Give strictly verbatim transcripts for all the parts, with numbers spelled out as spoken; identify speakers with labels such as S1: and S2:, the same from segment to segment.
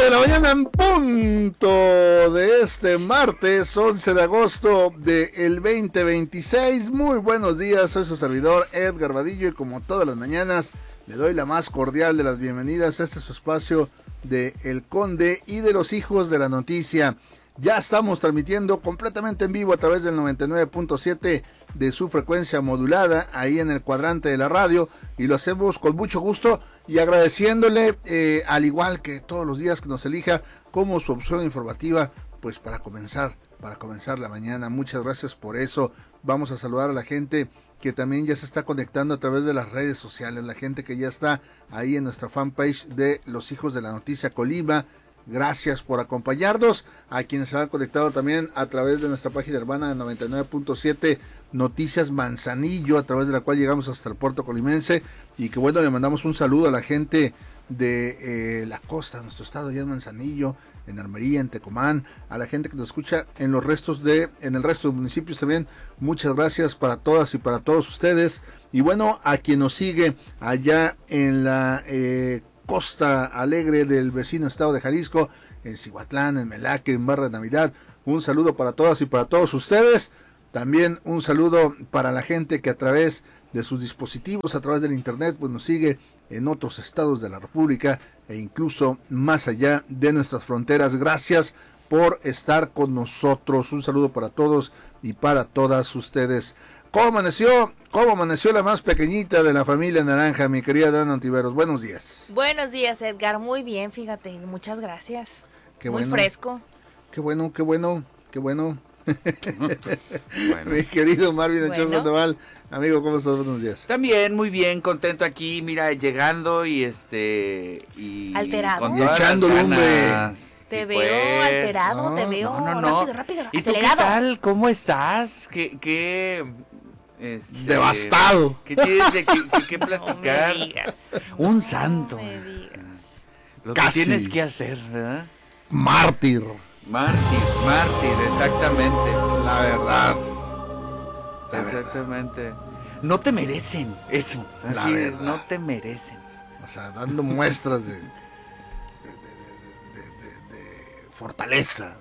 S1: de la mañana en punto de este martes once de agosto del veinte veintiséis. Muy buenos días, soy su servidor Edgar Vadillo y como todas las mañanas le doy la más cordial de las bienvenidas a este su espacio de El Conde y de los Hijos de la Noticia. Ya estamos transmitiendo completamente en vivo a través del noventa y nueve punto siete de su frecuencia modulada ahí en el cuadrante de la radio, y lo hacemos con mucho gusto y agradeciéndole eh, al igual que todos los días que nos elija como su opción informativa, pues para comenzar, para comenzar la mañana. Muchas gracias por eso. Vamos a saludar a la gente que también ya se está conectando a través de las redes sociales, la gente que ya está ahí en nuestra fanpage de Los Hijos de la Noticia Colima. Gracias por acompañarnos, a quienes se han conectado también a través de nuestra página hermana de noventa y nueve punto siete Noticias Manzanillo, a través de la cual llegamos hasta el puerto colimense, y que bueno, le mandamos un saludo a la gente de eh, la costa de nuestro estado, ya en Manzanillo, en Armería, en Tecomán, a la gente que nos escucha en los restos de, en el resto de municipios también. Muchas gracias para todas y para todos ustedes, y bueno, a quien nos sigue allá en la eh, Costa Alegre del vecino estado de Jalisco, en Cihuatlán, en Melaque, en Barra de Navidad, un saludo para todas y para todos ustedes. También un saludo para la gente que a través de sus dispositivos, a través del internet, pues nos sigue en otros estados de la República e incluso más allá de nuestras fronteras. Gracias por estar con nosotros. Un saludo para todos y para todas ustedes. ¿Cómo amaneció? ¿Cómo amaneció la más pequeñita de la familia naranja, mi querida Dana Ontiveros? Buenos días.
S2: Buenos días, Edgar. Muy bien, fíjate. Muchas gracias.
S1: Qué
S2: Muy
S1: bueno,
S2: fresco.
S1: Qué bueno, qué bueno, qué bueno.
S3: Bueno.
S1: Mi querido Marvin
S2: Bueno.
S1: Anchoso Sandoval, amigo, ¿cómo estás? Buenos días.
S3: También muy bien, contento aquí, mira, llegando y este y
S2: ¿Alterado?
S3: con
S1: Y
S3: todas
S1: echando
S3: las
S1: lumbre.
S3: ganas.
S2: Te
S3: Sí,
S2: veo
S3: pues.
S2: alterado,
S1: no,
S2: te veo
S3: No, no, no.
S2: rápido, rápido,
S3: ¿Y tú
S2: acelerado.
S3: qué tal? ¿Cómo estás? ¿Qué qué este,
S1: Devastado.
S3: ¿Qué tienes de qué, qué- qué
S2: No
S3: platicar?
S2: me digas.
S3: Un
S2: No
S3: santo.
S2: me digas.
S3: Lo
S1: Casi.
S3: que tienes que hacer, ¿verdad?
S1: Mártir,
S3: Mártir, mártir, exactamente.
S1: la verdad. La
S3: Exactamente. No te merecen eso.
S1: La
S3: Así,
S1: verdad.
S3: no te merecen.
S1: O sea, dando muestras de, de, de, de, de- de- de fortaleza,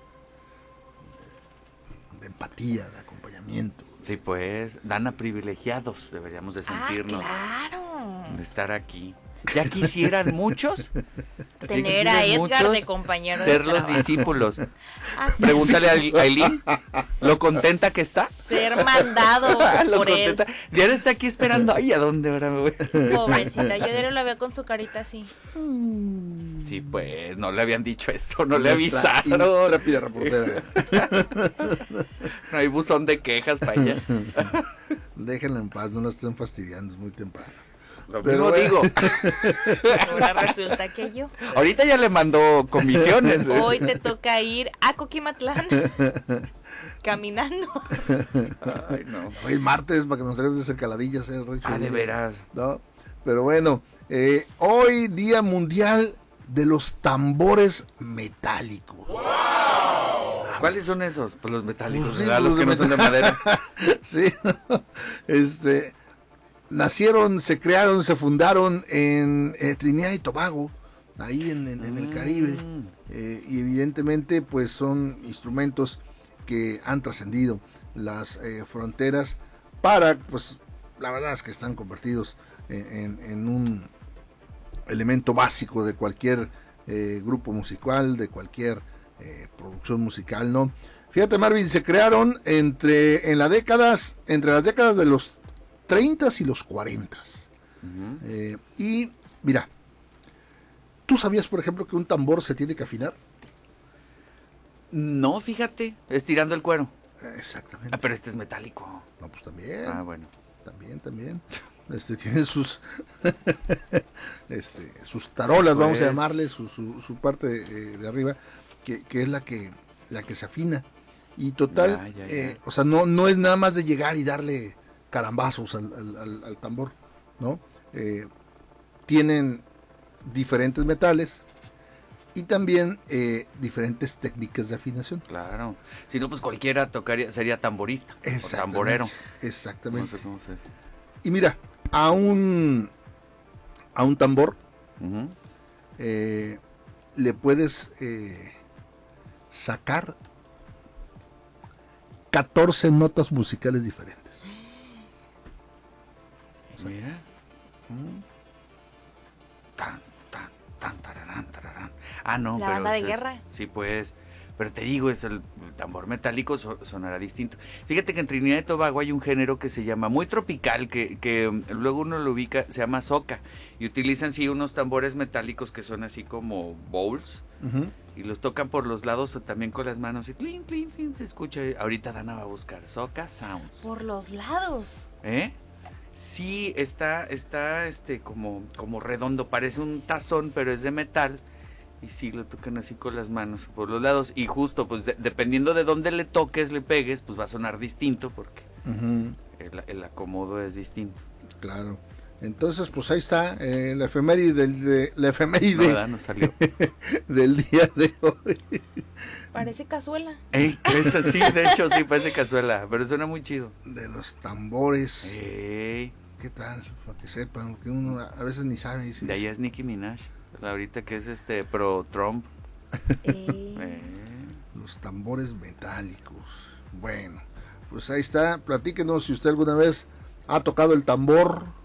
S1: de, de- de empatía, de acompañamiento.
S3: Sí, pues, dan a privilegiados, deberíamos de sentirnos,
S2: Ah, claro.
S3: de estar aquí. Ya quisieran muchos ya
S2: Tener a
S3: quisieran
S2: Edgar
S3: muchos
S2: de compañero
S3: ser
S2: de
S3: los
S2: trabajo.
S3: discípulos.
S2: Así,
S3: Pregúntale a Aileen lo contenta que está.
S2: ser mandado
S3: Lo
S2: por él.
S3: contenta. Diario está aquí esperando. Ay, ¿a dónde ahora me voy?
S2: Pobrecita, yo diario la veo con su carita así.
S3: Sí, pues, no le habían dicho esto, no le
S1: Nuestra
S3: avisaron.
S1: intrépida reportera.
S3: No hay buzón de quejas para allá.
S1: Déjenla en paz, no la estén fastidiando, es muy temprano.
S3: Lo
S1: Pero
S3: mismo
S1: bueno.
S3: digo.
S2: Ahora resulta que yo.
S3: Ahorita ya le mandó comisiones. ¿eh?
S2: Hoy te toca ir a Coquimatlán caminando.
S3: Ay, no.
S1: Hoy es martes para que nos salgan de caladillas, eh, Rocho.
S3: Ah, de veras.
S1: ¿No? Pero bueno, eh, hoy Día Mundial de los Tambores Metálicos.
S3: ¿Cuáles son esos? Pues los metálicos,
S1: Pues sí,
S3: ¿verdad?
S1: los
S3: Los que
S1: de
S3: no son de madera.
S1: Sí, este, nacieron, se crearon, se fundaron en eh, Trinidad y Tobago, ahí en, en- en el Caribe,
S3: Mm.
S1: eh, y evidentemente pues son instrumentos que han trascendido las eh, fronteras para, pues la verdad es que están convertidos en, en- en un elemento básico de cualquier eh, grupo musical, de cualquier eh, producción musical, ¿no? Fíjate, Marvin, se crearon entre en las décadas, entre las décadas de los treinta y los cuarenta.
S3: Ujú.
S1: Eh, y mira, ¿tú sabías, por ejemplo, que un tambor se tiene que afinar?
S3: No, fíjate, estirando el cuero.
S1: Eh, exactamente.
S3: Ah, pero este es metálico.
S1: No, pues también,
S3: Ah, bueno.
S1: también, también. Este tiene sus este, sus tarolas,
S3: Sí,
S1: vamos a
S3: pues.
S1: llamarle, su, su, su parte eh, de arriba, que, que es la que la que se afina. Y total,
S3: Ya, ya,
S1: eh,
S3: ya.
S1: o sea, no, no es nada más de llegar y darle carambazos al, al- al- al tambor, ¿no? Eh, tienen diferentes metales y también eh, diferentes técnicas de afinación.
S3: Claro. Si no, pues cualquiera tocaría, sería tamborista. O
S1: Exactamente,
S3: tamborero. No
S1: Exactamente.
S3: sé cómo se.
S1: Y mira, a un, a un tambor
S3: Ujú.
S1: eh, le puedes eh, sacar catorce notas musicales diferentes.
S3: Mira. Mm. Tan, tan, tan, tararán, tararán. Ah, no,
S2: La
S3: pero
S2: banda de
S3: es,
S2: guerra.
S3: Sí, pues. Pero te digo, es el, el tambor metálico so, sonará distinto. Fíjate que en Trinidad y Tobago hay un género que se llama muy tropical, que, que um, luego uno lo ubica, se llama soca. Y utilizan sí unos tambores metálicos que son así como bowls. Uh-huh. Y los tocan por los lados o también con las manos. Y clink, clink, clink, se escucha. Ahorita Dana va a buscar soca sounds.
S2: Por los lados.
S3: ¿Eh? Sí, está, está este como, como redondo, parece un tazón, pero es de metal. Y sí, lo tocan así con las manos por los lados. Y justo, pues de, dependiendo de dónde le toques, le pegues, pues va a sonar distinto porque uh-huh. el, el acomodo es distinto.
S1: Claro. Entonces, pues ahí está eh, la efeméride del de, la efeméride
S3: no, no salió.
S1: del día de hoy.
S2: Parece cazuela.
S3: Ey, es así, de hecho sí parece cazuela, pero suena muy chido.
S1: De los tambores.
S3: Ey.
S1: ¿Qué tal? Para que sepan, que uno a veces ni sabe. Si
S3: de ahí es Nicki Minaj, ahorita que es este pro Trump.
S2: Eh.
S3: Eh.
S1: Los tambores metálicos. Bueno, pues ahí está. Platíquenos si usted alguna vez ha tocado el tambor.